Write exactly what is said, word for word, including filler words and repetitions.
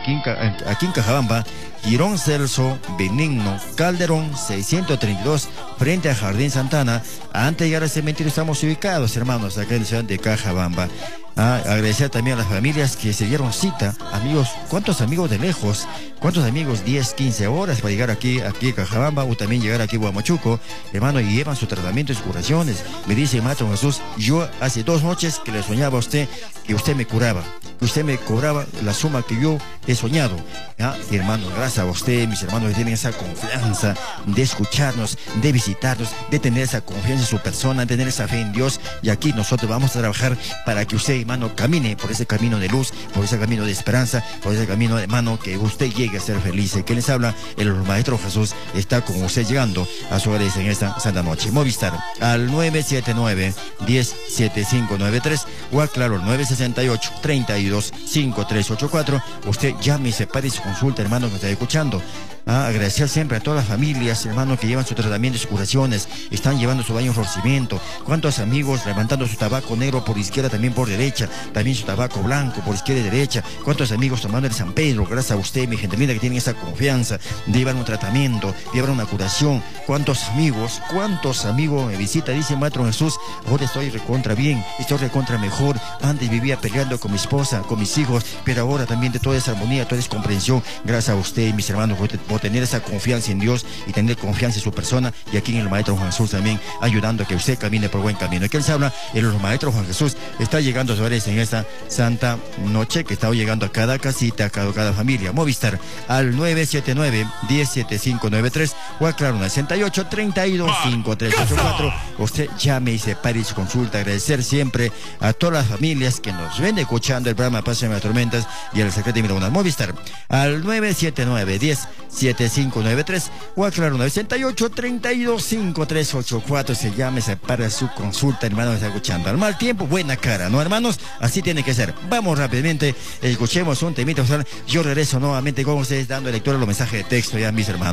aquí en, aquí en Cajabamba, Girón Celso Benigno Calderón seiscientos treinta y dos, frente a Jardín Santana. Antes de llegar al cementerio estamos ubicados, hermanos, acá en la ciudad de Cajabamba. Ah, agradecer también a las familias que se dieron cita. Amigos, ¿cuántos amigos de lejos? ¿Cuántos amigos? diez, quince horas para llegar aquí, aquí a Cajabamba, o también llegar aquí a Huamachuco, hermano, y llevan su tratamiento y sus curaciones. Me dice Maestro Jesús, yo hace dos noches que le soñaba a usted que usted me curaba, que usted me cobraba la suma que yo he soñado. ¿Ah? Y hermano, gracias a usted, mis hermanos, que tienen esa confianza de escucharnos, de visitarnos, de tener esa confianza en su persona, de tener esa fe en Dios. Y aquí nosotros vamos a trabajar para que usted, hermano, camine por ese camino de luz, por ese camino de esperanza, por ese camino, hermano, que usted llegue a ser feliz. Que les habla el Maestro Jesús está con usted llegando a su hogares en esta santa noche. Movistar al nueve siete nueve, uno cero siete cinco nueve tres o aclaro al nueve seis ocho, tres dos, cinco tres ocho cuatro. Usted llame y separe su consulta, hermano, que me está escuchando. Ah, agradecer siempre a todas las familias, hermanos, que llevan su tratamiento y sus curaciones, están llevando su baño en florecimiento. Cuántos amigos levantando su tabaco negro por izquierda, también por derecha, también su tabaco blanco por izquierda y derecha. Cuántos amigos tomando el San Pedro, gracias a usted, mi gente linda, que tienen esa confianza de llevar un tratamiento, de llevar una curación. Cuántos amigos, cuántos amigos me visitan, dice Maestro Jesús, ahora estoy recontra bien, estoy recontra mejor. Antes vivía peleando con mi esposa, con mis hijos, pero ahora también de toda esa armonía, toda esa comprensión, gracias a usted, mis hermanos, por tener esa confianza en Dios y tener confianza en su persona, y aquí en el Maestro Juan Jesús también ayudando a que usted camine por buen camino. Y que él se habla, el Maestro Juan Jesús está llegando a sus hogares en esta santa noche, que está llegando a cada casita, a cada, cada familia. Movistar al nueve siete nueve, uno cero siete cinco nueve tres o aclaro al sesenta y ocho, treinta y dos, cinco tres ocho cuatro. Usted llame y separe su consulta. Agradecer siempre a todas las familias que nos ven escuchando el programa Paz en las Tormentas y el secreto de Mirabunas. Movistar al nueve siete nueve, uno cero siete cinco nueve tres o aclaro al sesenta y ocho, treinta y dos, cinco tres ocho cuatro. Se llame, separa su consulta, hermano, está escuchando. Al mal tiempo, buena cara, ¿no, hermanos? Así tiene que ser. Vamos rápidamente, escuchemos un temita. Yo regreso nuevamente con ustedes dando lectura a los mensajes de texto, ya, mis hermanos.